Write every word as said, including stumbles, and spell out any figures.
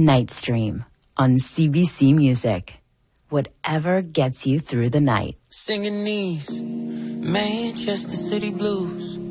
Nightstream on C B C Music. Whatever gets you through the night. Singing these Manchester City blues.